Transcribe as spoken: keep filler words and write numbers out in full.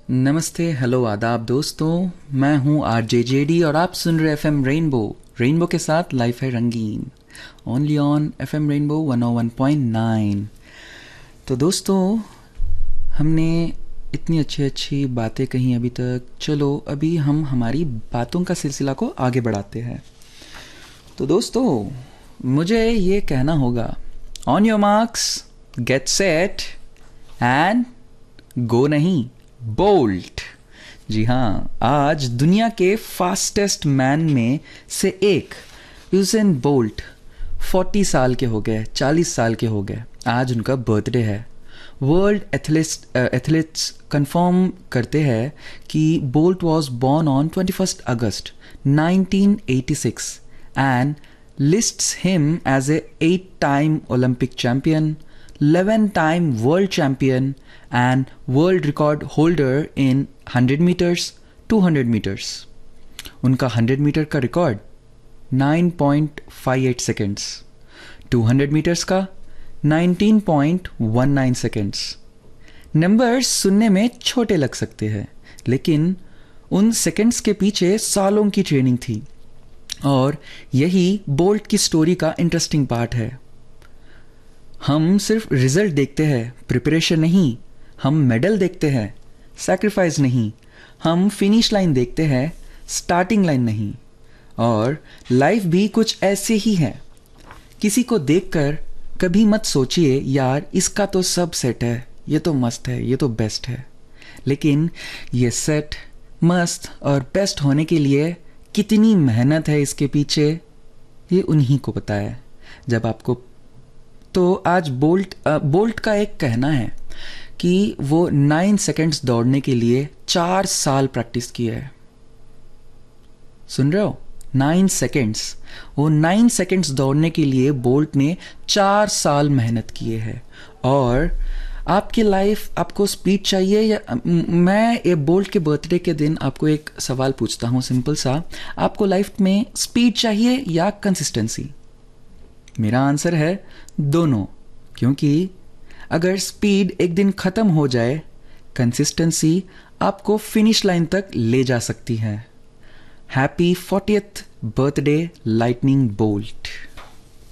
नमस्ते, हेलो, आदाब दोस्तों। मैं हूं आरजे जेडी और आप सुन रहे एफएम रेनबो। रेनबो के साथ लाइफ है रंगीन, only on FM rainbow one O one point nine. तो दोस्तों, हमने इतनी अच्छी अच्छी बातें कही अभी तक। चलो अभी हम हमारी बातों का सिलसिला को आगे बढ़ाते हैं। तो दोस्तों, मुझे ये कहना होगा, on your marks, get set and go नहीं, बोल्ट। जी हाँ, आज दुनिया के फास्टेस्ट मैन में से एक यूसेन बोल्ट चालीस साल के हो गए, चालीस साल के हो गए। आज उनका बर्थडे है। वर्ल्ड एथलीट्स एथलीट्स कंफर्म करते हैं कि bolt was born on twenty first August nineteen eighty six and lists him as a eight-time Olympic champion, eleven-time world champion and world record holder in one hundred meters, two hundred meters. उनका one hundred metre का record nine point five eight seconds, two hundred meters का nineteen point one nine seconds. Numbers सुनने में छोटे लग सकते हैं, लेकिन उन सेकंड्स के पीछे सालों की ट्रेनिंग थी। और यही बोल्ट की स्टोरी का इंटरेस्टिंग पार्ट है। हम सिर्फ रिजल्ट देखते हैं, प्रिपरेशन नहीं। हम मेडल देखते हैं, सैक्रिफाइस नहीं। हम फिनिश लाइन देखते हैं, स्टार्टिंग लाइन नहीं। और लाइफ भी कुछ ऐसे ही है। किसी को देखकर कभी मत सोचिए, यार इसका तो सब सेट है, ये तो मस्त है, ये तो बेस्ट है। लेकिन ये सेट, मस्त और बेस्ट होने के लिए कितनी मेहनत है इसके पीछे, ये उन्हीं को पता है। जब आपको तो आज बोल्ट बोल्ट का एक कहना है कि वो नाइन सेकंड्स दौड़ने के लिए चार साल प्रैक्टिस की है। सुन रहे हो? Nine seconds. वो नाइन सेकंड्स दौड़ने के लिए बोल्ट ने चार साल मेहनत किए हैं। और आपकी लाइफ, आपको स्पीड चाहिए या मैं ये बोल्ट के बर्थडे के दिन आपको एक सवाल पूछता हूँ, सिंपल सा। आपको लाइफ में स्पीड चाहिए या कंसिस्टेंसी? मेरा आंसर है दोनों। क्योंकि अगर स्पीड एक दिन ख़त्म हो जाए, कंसिस्टेंसी आपको फिनिश लाइन तक ले जा सकती है। Happy fortieth birthday lightning bolt.